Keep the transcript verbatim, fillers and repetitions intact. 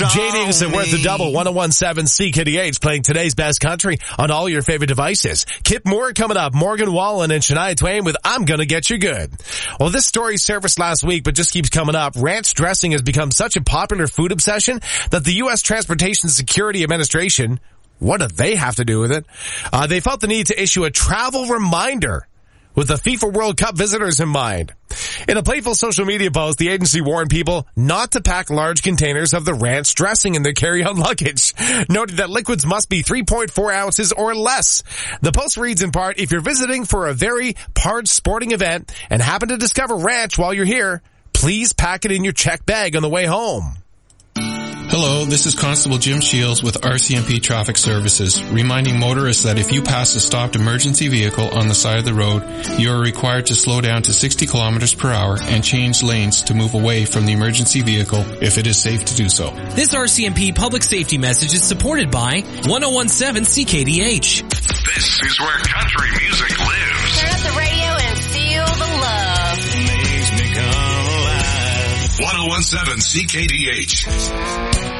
J D's and Worth the Double, one oh one seven C K D H, playing today's best country on all your favorite devices. Kip Moore coming up, Morgan Wallen and Shania Twain with I'm Gonna Get You Good. Well, this story surfaced last week, but just keeps coming up. Ranch dressing has become such a popular food obsession that the U S Transportation Security Administration, what do they have to do with it? Uh, they felt the need to issue a travel reminder with the FIFA World Cup visitors in mind. In a playful social media post, the agency warned people not to pack large containers of the ranch dressing in their carry-on luggage, noting that liquids must be three point four ounces or less. The post reads in part, if you're visiting for a very large sporting event and happen to discover ranch while you're here, please pack it in your check bag on the way home. Hello, this is Constable Jim Shields with R C M P Traffic Services, reminding motorists that if you pass a stopped emergency vehicle on the side of the road, you are required to slow down to sixty kilometers per hour and change lanes to move away from the emergency vehicle if it is safe to do so. This R C M P public safety message is supported by one oh one seven C K D H. This is where country music lives. Turn up the radio and feel the love. Makes me come alive. one oh one seven C K D H.